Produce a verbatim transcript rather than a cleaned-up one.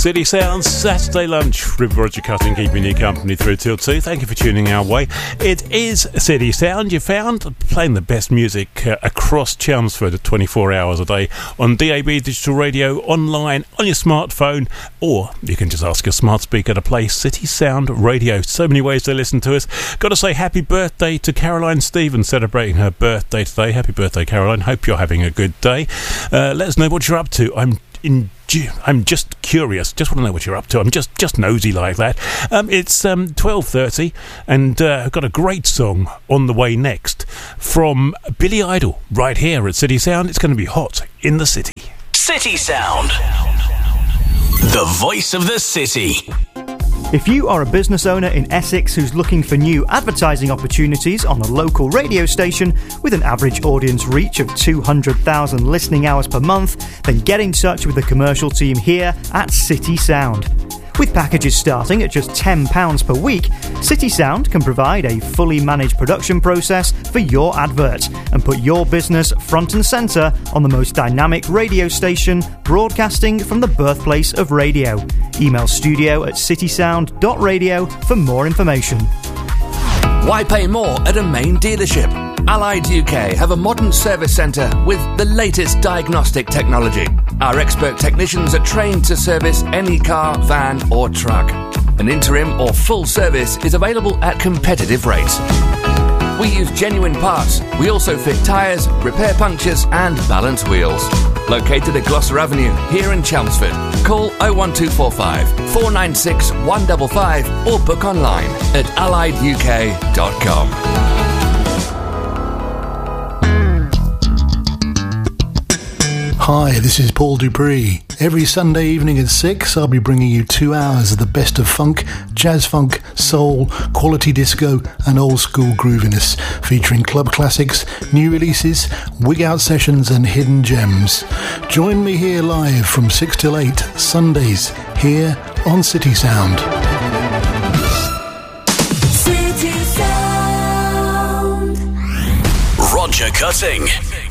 City Sounds, Saturday lunch with Roger Cutting, keeping you company through till two. Thank you for tuning our way. It is City Sound, you found, playing the best music uh, across Chelmsford twenty-four hours a day on D A B digital radio, online, on your smartphone, or you can just ask your smart speaker to play City Sound Radio. So many ways to listen to us. Got to say happy birthday to Caroline Stevens, celebrating her birthday today. Happy birthday, Caroline. Hope you're having a good day. Uh, let us know what you're up to. I'm in I'm just curious, just want to know what you're up to. I'm just, just nosy like that. Um, it's um, twelve thirty, and uh, I've got a great song on the way next from Billy Idol right here at City Sound. It's going to be hot in the city. City Sound, the voice of the city. If you are a business owner in Essex who's looking for new advertising opportunities on a local radio station with an average audience reach of two hundred thousand listening hours per month, then get in touch with the commercial team here at City Sound. With packages starting at just ten pounds per week, City Sound can provide a fully managed production process for your advert and put your business front and centre on the most dynamic radio station broadcasting from the birthplace of radio. Email studio at citysound dot radio for more information. Why pay more at a main dealership? Allied U K have a modern service centre with the latest diagnostic technology. Our expert technicians are trained to service any car, van or truck. An interim or full service is available at competitive rates. We use genuine parts. We also fit tyres, repair punctures and balance wheels. Located at Gloucester Avenue, here in Chelmsford. Call oh one two four five, four nine six, one five five or book online at allied u k dot com. Hi, this is Paul Dupree. Every Sunday evening at six, I'll be bringing you two hours of the best of funk, jazz funk, soul, quality disco and old school grooviness, featuring club classics, new releases, wig out sessions and hidden gems. Join me here live from six till eight, Sundays, here on City Sound. City Sound. Roger Cutting.